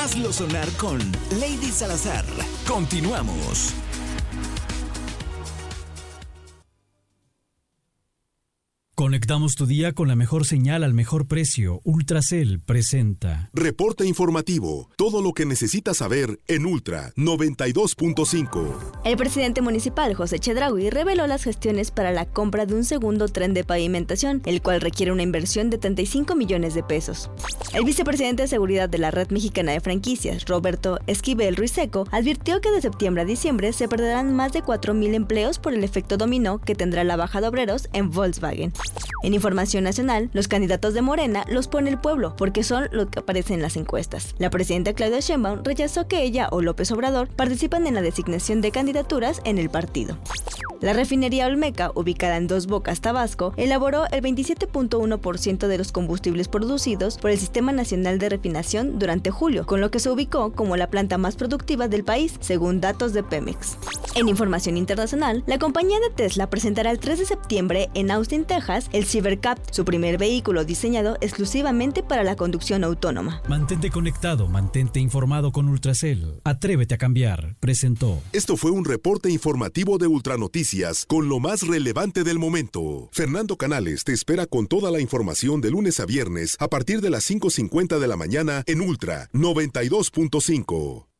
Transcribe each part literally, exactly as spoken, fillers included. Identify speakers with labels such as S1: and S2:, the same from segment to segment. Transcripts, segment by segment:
S1: Hazlo sonar con Lady Salazar. Continuamos.
S2: Conectamos tu día con la mejor señal al mejor precio. Ultracel presenta
S3: Reporte informativo. Todo lo que necesitas saber en Ultra noventa y dos punto cinco.
S4: El presidente municipal, José Chedraui, reveló las gestiones para la compra de un segundo tren de pavimentación, el cual requiere una inversión de treinta y cinco millones de pesos. El vicepresidente de Seguridad de la Red Mexicana de Franquicias, Roberto Esquivel Ruiseco, advirtió que de septiembre a diciembre se perderán más de cuatro mil empleos por el efecto dominó que tendrá la baja de obreros en Volkswagen. En información nacional, los candidatos de Morena los pone el pueblo, porque son los que aparecen en las encuestas. La presidenta Claudia Sheinbaum rechazó que ella o López Obrador participan en la designación de candidaturas en el partido. La refinería Olmeca, ubicada en Dos Bocas, Tabasco, elaboró el veintisiete punto uno por ciento de los combustibles producidos por el Sistema Nacional de Refinación durante julio, con lo que se ubicó como la planta más productiva del país, según datos de Pemex. En información internacional, la compañía de Tesla presentará el tres de septiembre en Austin, Texas, el Cybercab, su primer vehículo diseñado exclusivamente para la conducción autónoma.
S2: Mantente conectado, mantente informado con Ultracel. Atrévete a cambiar. Presentó.
S3: Esto fue un reporte informativo de Ultranoticias con lo más relevante del momento. Fernando Canales te espera con toda la información de lunes a viernes a partir de las cinco cincuenta de la mañana en Ultra noventa y dos punto cinco.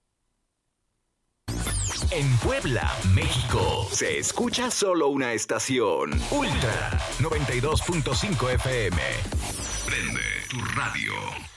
S1: En Puebla, México, se escucha solo una estación. Ultra noventa y dos punto cinco F M. Prende tu radio.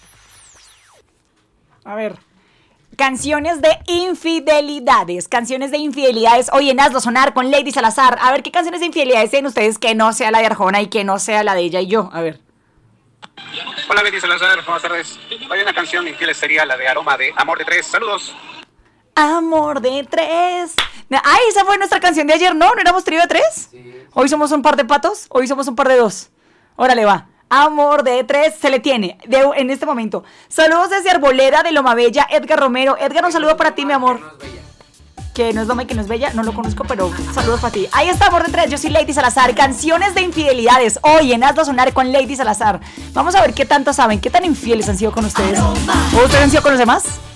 S5: A ver. Canciones de infidelidades, canciones de infidelidades. Hoy en Hazlo Sonar con Lady Salazar. A ver, ¿qué canciones de infidelidades tienen ustedes que no sea la de Arjona y que no sea la de ella y yo? A ver.
S6: Hola, Lady Salazar, buenas tardes. Hay una canción infiel, sería la de Aroma de Amor de Tres. Saludos.
S5: Amor de Tres. Ay, esa fue nuestra canción de ayer, ¿no? ¿No éramos trío de tres? Sí. Hoy somos un par de patos, hoy somos un par de dos. Órale, va. Amor de Tres, se le tiene de, en este momento. Saludos desde Arboleda de Loma Bella, Edgar Romero. Edgar, un saludo para ti, mi amor. Que no es Loma y que no es Bella, no lo conozco, pero saludos para ti. Ahí está, Amor de Tres, yo soy Lady Salazar. Canciones de infidelidades, hoy en Hazlo Sonar con Lady Salazar. Vamos a ver qué tanto saben, qué tan infieles han sido con ustedes. ¿O ustedes han sido con los demás?